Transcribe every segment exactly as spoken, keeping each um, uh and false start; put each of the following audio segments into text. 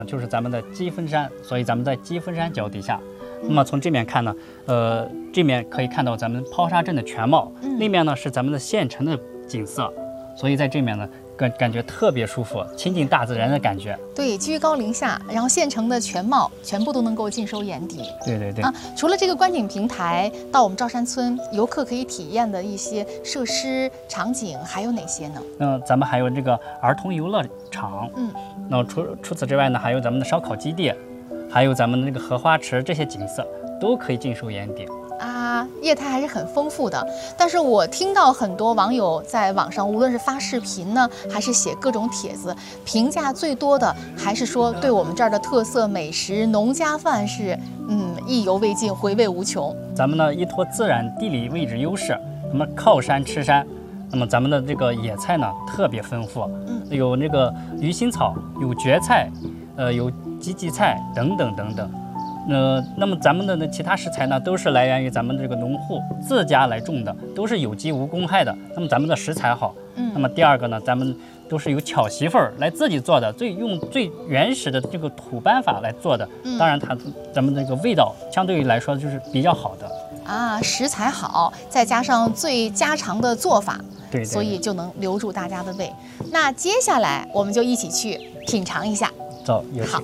就是咱们的积峰山，所以咱们在积峰山脚底下。那么从这面看呢，呃，这面可以看到咱们泡沙镇的全貌， 嗯、 那面呢是咱们的县城的景色，所以在这面呢感感觉特别舒服，亲近大自然的感觉。 对，居高临下，然后县城的全貌全部都能够尽收眼底。 对对对。 啊，除了这个观景平台，到我们赵山村，游客可以体验的一些设施场景还有哪些呢？ 嗯，咱们还有这个儿童游乐场。 嗯。 那除除此之外呢，还有咱们的烧烤基地，还有咱们的这个荷花池，这些景色都可以尽收眼底。 啊，业态还是很丰富的。但是我听到很多网友在网上，无论是发视频呢，还是写各种帖子，评价最多的还是说对我们这儿的特色美食农家饭是嗯意犹未尽，回味无穷。 咱们呢依托自然地理位置优势，那么靠山吃山，那么咱们的这个野菜呢特别丰富， 嗯， 有那个鱼腥草，有蕨菜，呃，有荠荠菜等等等等。呃，那么咱们的其他食材呢，都是来源于咱们这个农户自家来种的，都是有机无公害的。那么咱们的食材好， 嗯， 那么第二个呢，咱们都是由巧媳妇儿来自己做的，最用最原始的这个土办法来做的。 嗯、 当然它咱们这个味道相对于来说就是比较好的。 啊，食材好，再加上最家常的做法， 对，对， 所以就能留住大家的胃。那接下来我们就一起去品尝一下。 走，有请。 好。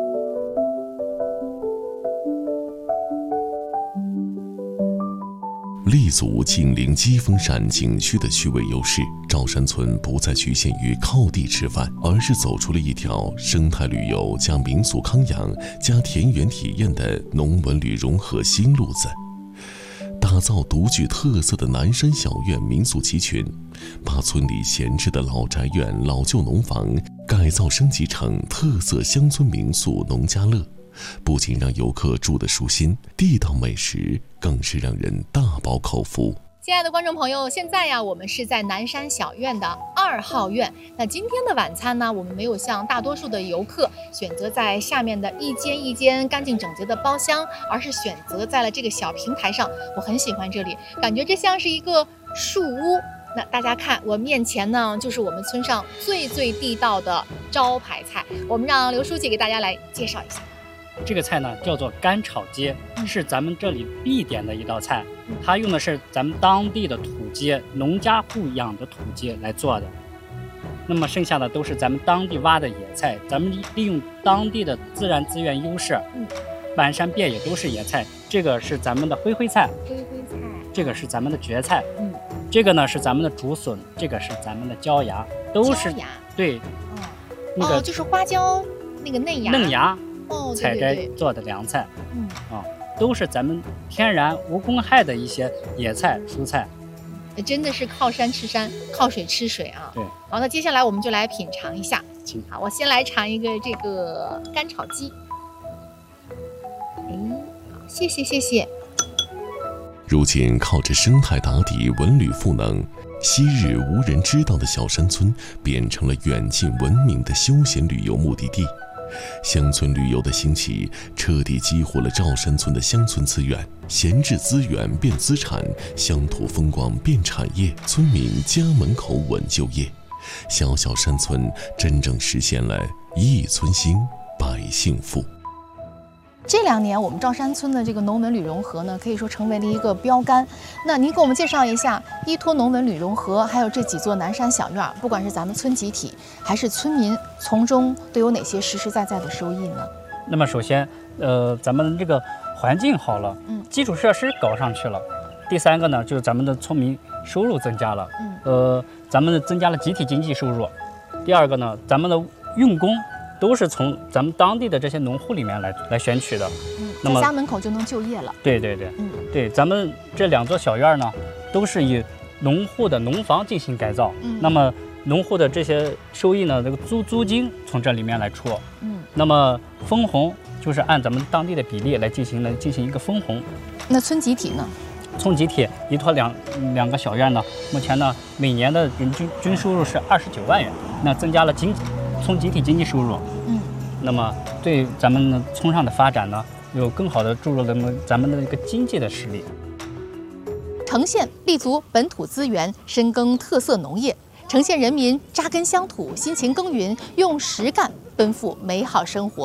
立足紧邻积峰山景区的区位优势，赵山村不再局限于靠地吃饭，而是走出了一条生态旅游加民俗康养加田园体验的农文旅融合新路子。打造独具特色的南山小院民宿集群，把村里闲置的老宅院、老旧农房改造升级成特色乡村民宿农家乐。不仅让游客住得舒心，地道美食更是让人大饱口福。 亲爱的观众朋友，现在呀，我们是在南山小院的二号院。那今天的晚餐呢，我们没有像大多数的游客选择在下面的一间一间干净整洁的包厢，而是选择在了这个小平台上。我很喜欢这里，感觉这像是一个树屋。那大家看，我面前呢，就是我们村上最最地道的招牌菜。我们让刘书记给大家来介绍一下。 这个菜呢叫做干炒鸡，是咱们这里必点的一道菜。它用的是咱们当地的土鸡，农家户养的土鸡来做的。那么剩下的都是咱们当地挖的野菜，咱们利用当地的自然资源优势，满山遍野都是野菜。这个是咱们的灰灰菜， 灰灰菜， 这个是咱们的蕨菜， 嗯， 这个呢是咱们的竹笋，这个是咱们的椒芽，都是椒芽， 对， 哦， 那个哦，就是花椒那个嫩芽， 嫩芽。 哦， 采摘做的凉菜， 嗯啊，都是咱们天然无公害的一些野菜蔬菜， 真的是靠山吃山，靠水吃水啊。 对， 好，那接下来我们就来品尝一下。 请好，我先来尝一个这个干炒鸡。哎，好，谢谢谢谢。 如今靠着生态打底，文旅赋能，昔日无人知道的小山村变成了远近闻名的休闲旅游目的地。乡村旅游的兴起，彻底激活了赵山村的乡村资源，闲置资源变资产，乡土风光变产业，村民家门口稳就业。小小山村真正实现了一村兴，百姓富。 这两年，我们赵山村的这个农文旅融合呢，可以说成为了一个标杆。那您给我们介绍一下，依托农文旅融合，还有这几座南山小院，不管是咱们村集体还是村民，从中都有哪些实实在在的收益呢？ 那么首先，呃，咱们这个环境好了， 嗯， 基础设施搞上去了。第三个呢，就是咱们的村民收入增加了， 嗯， 呃，咱们增加了集体经济收入。第二个呢，咱们的用工都是从咱们当地的这些农户里面来来选取的， 嗯， 那么在家门口就能就业了。 对对对， 嗯， 对，咱们这两座小院呢，都是以农户的农房进行改造， 嗯， 那么农户的这些收益呢，这个租租金从这里面来出， 嗯， 那么分红就是按咱们当地的比例来进行来进行一个分红。 那村集体呢？ 村集体依托两两个小院呢，目前呢每年的人均均收入是二十九万元，那增加了经村集体经济收入， 嗯， 那么对咱们村上的发展呢，有更好的注入了咱们的一个经济的实力。 呈现立足本土资源，深耕特色农业，呈现人民扎根乡土，辛勤耕耘，用实干奔赴美好生活。